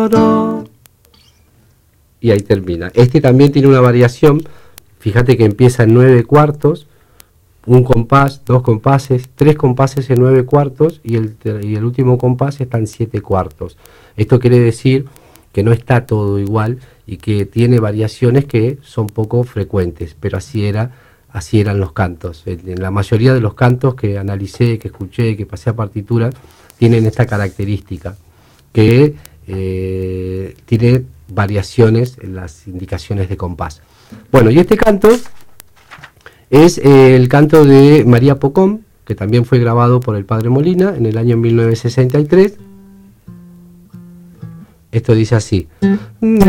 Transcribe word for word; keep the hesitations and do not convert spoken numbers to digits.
Y ahí termina. Este también tiene una variación. Fíjate que empieza en nueve cuartos, un compás, dos compases, tres compases en nueve cuartos y el, y el último compás está en siete cuartos. Esto quiere decir que no está todo igual y que tiene variaciones que son poco frecuentes, pero así era, así eran los cantos. En, en la mayoría de los cantos que analicé, que escuché, que pasé a partitura, tienen esta característica, que eh, tiene variaciones en las indicaciones de compás. Bueno, y este canto es eh, el canto de María Pocón, que también fue grabado por el Padre Molina en el año mil novecientos sesenta y tres. Esto dice así.